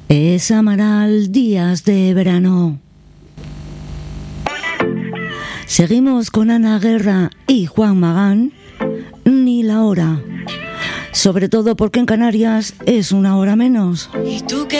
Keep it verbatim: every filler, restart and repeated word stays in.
es Amaral, días de verano. Seguimos con Ana Guerra y Juan Magán, ni la hora. Sobre todo porque en Canarias es una hora menos. ¿Y tú qué